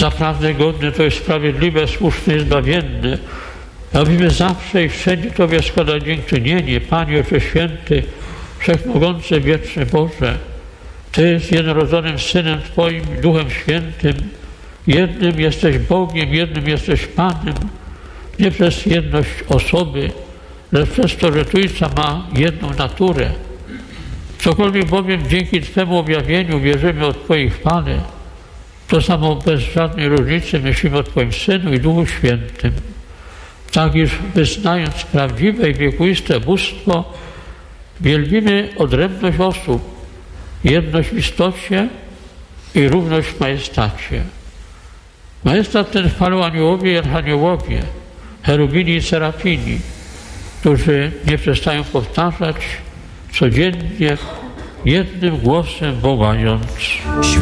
Zaprawdę godne to jest sprawiedliwe, słuszne i zbawienne, abyśmy zawsze i wszędzie Tobie składać dziękczynienie, Panie Ojcze Święty, Wszechmogący, Wieczny Boże. Ty z jednorodzonym Synem Twoim, Duchem Świętym, jednym jesteś Bogiem, jednym jesteś Panem, nie przez jedność osoby, lecz przez to, że Trójca ma jedną naturę. Cokolwiek bowiem dzięki Twemu objawieniu wierzymy o Twojej chwale, to samo bez żadnej różnicy myślimy o Twoim Synu i Duchu Świętym. Tak iż wyznając prawdziwe i wiekuiste bóstwo, wielbimy odrębność osób, jedność w istocie i równość w majestacie. Majestat ten chwalą aniołowie i archaniołowie, cherubini i serafini, którzy nie przestają powtarzać codziennie jednym głosem wołając: